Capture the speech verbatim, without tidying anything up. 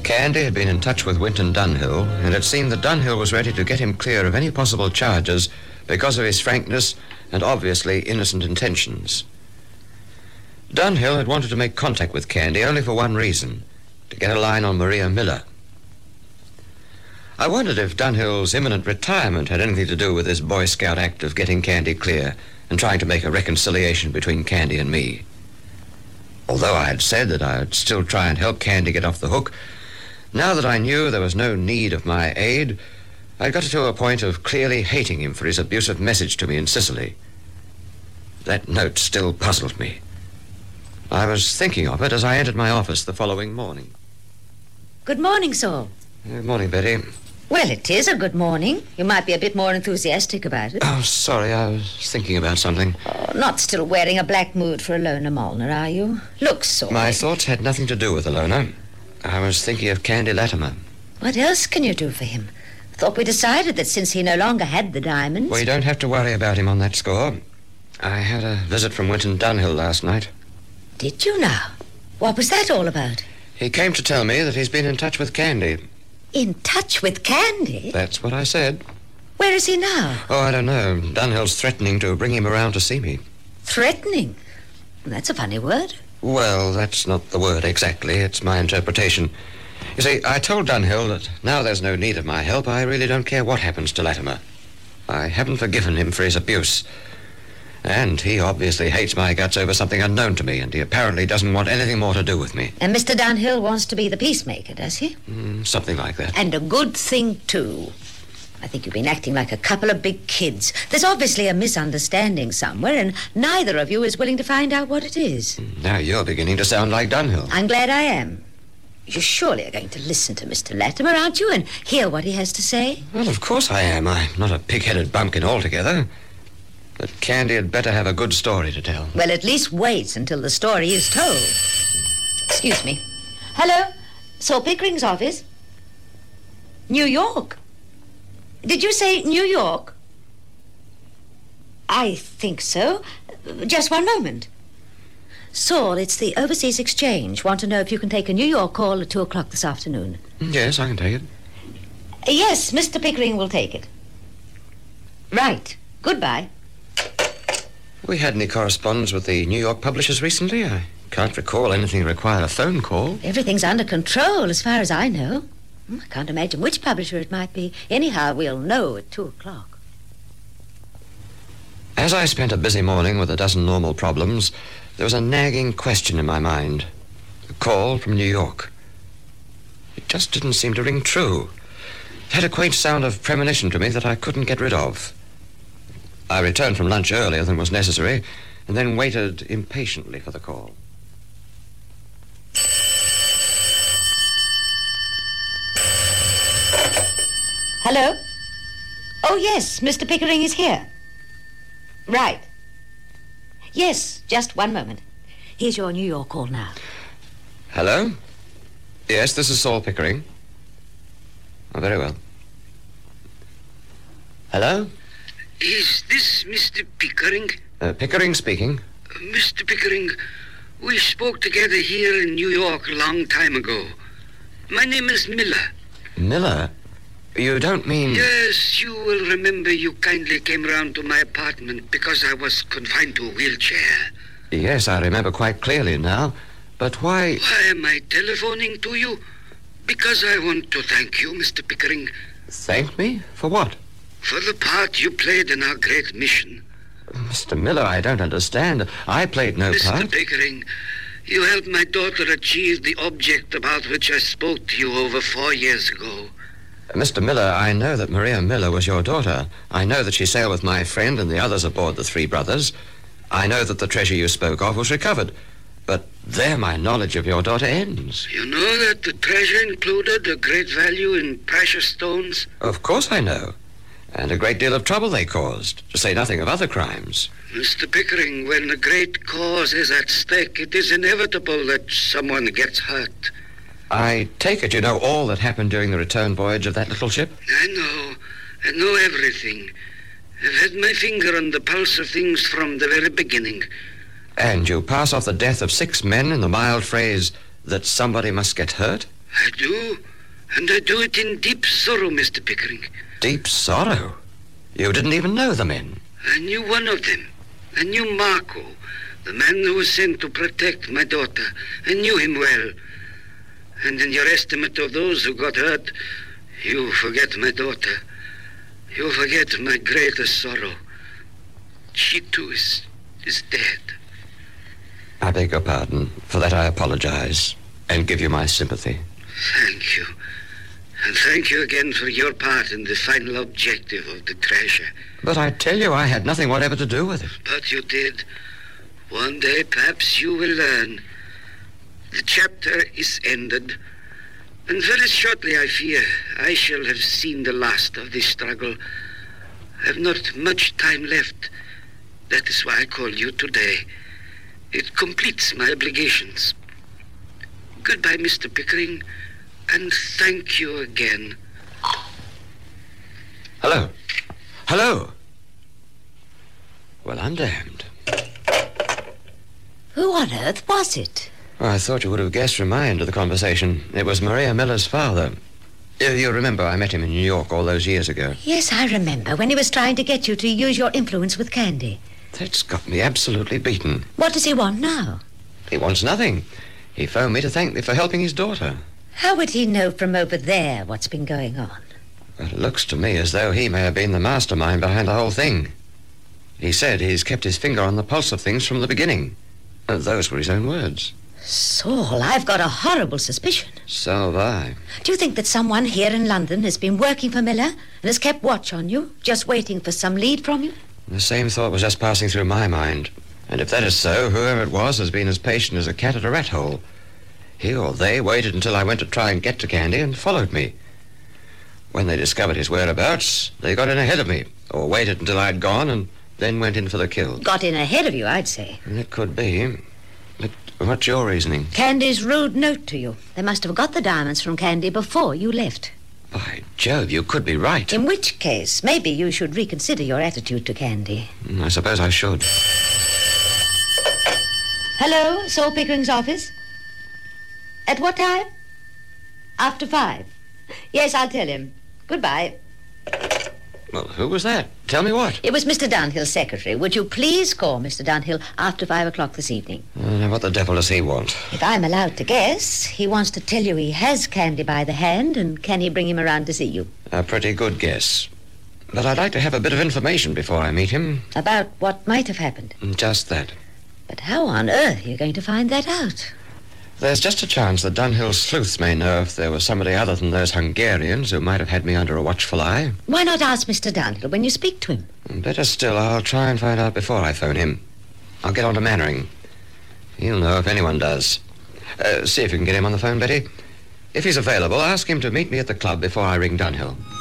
Candy had been in touch with Winton Dunhill, and it seemed that Dunhill was ready to get him clear of any possible charges because of his frankness and obviously innocent intentions. Dunhill had wanted to make contact with Candy only for one reason, to get a line on Maria Miller. I wondered if Dunhill's imminent retirement had anything to do with this Boy Scout act of getting Candy clear and trying to make a reconciliation between Candy and me. Although I had said that I would still try and help Candy get off the hook, now that I knew there was no need of my aid, I got to a point of clearly hating him for his abusive message to me in Sicily. That note still puzzled me. I was thinking of it as I entered my office the following morning. Good morning, Saul. Good morning, Betty. Well, it is a good morning. You might be a bit more enthusiastic about it. Oh, sorry, I was thinking about something. Oh, not still wearing a black mood for Ilona Molnar, are you? Look, Saul. My thoughts had nothing to do with Ilona. I was thinking of Candy Latimer. What else can you do for him? Thought we decided that since he no longer had the diamonds... Well, you don't have to worry about him on that score. I had a visit from Winton Dunhill last night. Did you now? What was that all about? He came to tell me that he's been in touch with Candy. In touch with Candy? That's what I said. Where is he now? Oh, I don't know. Dunhill's threatening to bring him around to see me. Threatening? That's a funny word. Well, that's not the word exactly. It's my interpretation. You see, I told Dunhill that now there's no need of my help, I really don't care what happens to Latimer. I haven't forgiven him for his abuse. And he obviously hates my guts over something unknown to me, and he apparently doesn't want anything more to do with me. And Mister Dunhill wants to be the peacemaker, does he? Mm, something like that. And a good thing, too. I think you've been acting like a couple of big kids. There's obviously a misunderstanding somewhere, and neither of you is willing to find out what it is. Now you're beginning to sound like Dunhill. I'm glad I am. You surely are going to listen to Mister Latimer, aren't you, and hear what he has to say? Well, of course I am. I'm not a pig-headed bumpkin altogether. But Candy had better have a good story to tell. Well, at least wait until the story is told. Excuse me. Hello? Saul Pickering's office? New York? Did you say New York? I think so. Just one moment. Saul, it's the Overseas Exchange. Want to know if you can take a New York call at two o'clock this afternoon. Yes, I can take it. Yes, Mister Pickering will take it. Right. Goodbye. We had any correspondence with the New York publishers recently? I can't recall anything require a phone call. Everything's under control, as far as I know. I can't imagine which publisher it might be. Anyhow, we'll know at two o'clock. As I spent a busy morning with a dozen normal problems, there was a nagging question in my mind. A call from New York. It just didn't seem to ring true. It had a quaint sound of premonition to me that I couldn't get rid of. I returned from lunch earlier than was necessary, and then waited impatiently for the call. Hello? Oh, yes, Mister Pickering is here. Right. Yes, just one moment. Here's your New York call now. Hello? Yes, this is Saul Pickering. Oh, very well. Hello? Is this Mister Pickering? Uh, Pickering speaking. Uh, Mister Pickering, we spoke together here in New York a long time ago. My name is Miller. Miller? You don't mean... Yes, you will remember you kindly came round to my apartment because I was confined to a wheelchair. Yes, I remember quite clearly now. But why... Why am I telephoning to you? Because I want to thank you, Mister Pickering. Thank me? For what? For the part you played in our great mission. Mister Miller, I don't understand. I played no Mister part. Mister Pickering, you helped my daughter achieve the object about which I spoke to you over four years ago. Mister Miller, I know that Maria Miller was your daughter. I know that she sailed with my friend and the others aboard the Three Brothers. I know that the treasure you spoke of was recovered. But there my knowledge of your daughter ends. You know that the treasure included a great value in precious stones? Of course I know. And a great deal of trouble they caused, to say nothing of other crimes. Mister Pickering, when a great cause is at stake, it is inevitable that someone gets hurt. I take it you know all that happened during the return voyage of that little ship? I know. I know everything. I've had my finger on the pulse of things from the very beginning. And you pass off the death of six men in the mild phrase that somebody must get hurt? I do, and I do it in deep sorrow, Mister Pickering. Deep sorrow? You didn't even know the men? I knew one of them. I knew Marco, the man who was sent to protect my daughter. I knew him well. And in your estimate of those who got hurt, you forget my daughter. You forget my greatest sorrow. She, too, is, is dead. I beg your pardon. For that I apologize and give you my sympathy. Thank you. And thank you again for your part in the final objective of the treasure. But I tell you, I had nothing whatever to do with it. But you did. One day, perhaps, you will learn. The chapter is ended. And very shortly, I fear, I shall have seen the last of this struggle. I have not much time left. That is why I call you today. It completes my obligations. Goodbye, Mister Pickering, and thank you again. Hello. Hello. Well, I'm damned. Who on earth was it? Well, I thought you would have guessed from my end of the conversation. It was Maria Miller's father. You, you remember I met him in New York all those years ago. Yes, I remember, when he was trying to get you to use your influence with Candy. That's got me absolutely beaten. What does he want now? He wants nothing. He phoned me to thank me for helping his daughter. How would he know from over there what's been going on? Well, it looks to me as though he may have been the mastermind behind the whole thing. He said he's kept his finger on the pulse of things from the beginning. Uh, those were his own words. Saul, I've got a horrible suspicion. So have I. Do you think that someone here in London has been working for Miller and has kept watch on you, just waiting for some lead from you? The same thought was just passing through my mind. And if that is so, whoever it was has been as patient as a cat at a rat hole. He or they waited until I went to try and get to Candy and followed me. When they discovered his whereabouts, they got in ahead of me, or waited until I'd gone and then went in for the kill. Got in ahead of you, I'd say. It could be. But what's your reasoning? Candy's rude note to you. They must have got the diamonds from Candy before you left. By Jove, you could be right. In which case, maybe you should reconsider your attitude to Candy. I suppose I should. Hello, Saul Pickering's office? At what time? After five. Yes, I'll tell him. Goodbye. Well, who was that? Tell me what. It was Mister Dunhill's secretary. Would you please call Mister Dunhill after five o'clock this evening? Uh, now, what the devil does he want? If I'm allowed to guess, he wants to tell you he has Candy by the hand, and can he bring him around to see you? A pretty good guess. But I'd like to have a bit of information before I meet him. About what might have happened? Just that. But how on earth are you going to find that out? There's just a chance that Dunhill's sleuths may know if there was somebody other than those Hungarians who might have had me under a watchful eye. Why not ask Mister Dunhill when you speak to him? Better still, I'll try and find out before I phone him. I'll get on to Mannering. He'll know if anyone does. Uh, see if you can get him on the phone, Betty. If he's available, ask him to meet me at the club before I ring Dunhill.